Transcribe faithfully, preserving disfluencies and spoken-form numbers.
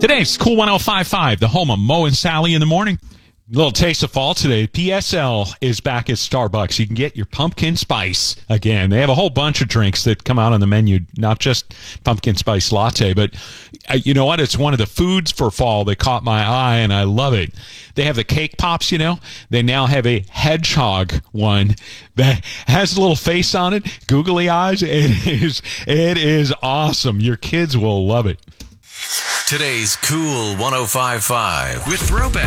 Today's Cool one oh five point five, the home of Mo and Sally in the morning. Little taste of fall today. P S L is back at Starbucks. You can get your pumpkin spice again. They have a whole bunch of drinks that come out on the menu, not just pumpkin spice latte, but uh, you know what? It's one of the foods for fall that caught my eye, and I love it. They have the cake pops, you know. They now have a hedgehog one that has a little face on it, googly eyes. It is, it is awesome. Your kids will love it. Today's Cool one oh five point five with Throwback.